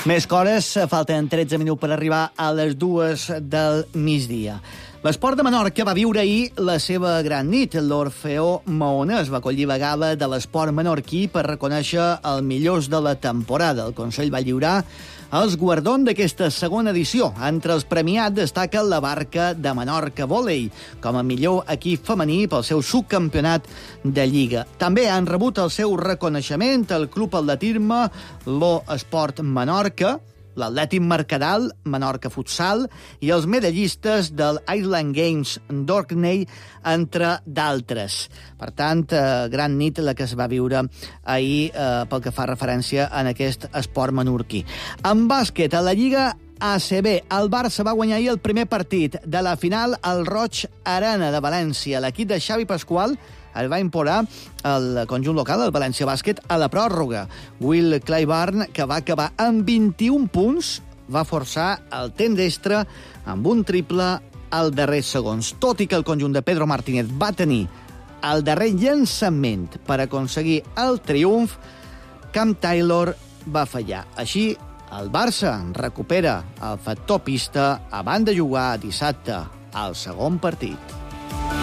Més cores, falten 13 minuts per arribar a les 2 del migdia. L'Esport de Menorca va viure ahir la seva gran nit. L'Orfeó Maonès va acollir la gala de l'esport menorquí per reconèixer els millors de la temporada. El Consell va lliurar els guardons d'aquesta segona edició. Entre els premiats destaca la Barca de Menorca Vòlei, com a millor equip femení pel seu subcampionat de Lliga. També han rebut el seu reconeixement el Club Atletisme, l'Esport Menorca, l'Atlètic Mercadal, Menorca Futsal i els medallistes del Island Games d'Orkney, entre d'altres. Per tant, gran nit la que es va viure ahir pel que fa referència en aquest esport menorquí. En bàsquet, a la Lliga ACB, el Barça va guanyar ahir el primer partit de la final al Roig Arena de València. L'equip de Xavi Pasqual es va imposar el conjunt local, el València Bàsquet, a la pròrroga. Will Clyburn, que va acabar amb 21 punts, va forçar el temps d'extra amb un triple al darrer segons. Tot i que el conjunt de Pedro Martínez va tenir el darrer llançament per aconseguir el triomf, Cam Taylor va fallar. Així, el Barça recupera el factor pista abans de jugar dissabte al segon partit.